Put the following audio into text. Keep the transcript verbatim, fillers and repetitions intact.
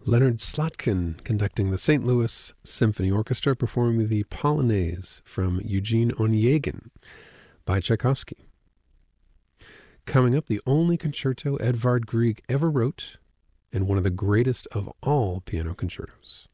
Leonard Slotkin conducting the Saint Louis Symphony Orchestra performing the Polonaise from Eugene Onegin by Tchaikovsky. Coming up, the only concerto Edvard Grieg ever wrote, and one of the greatest of all piano concertos.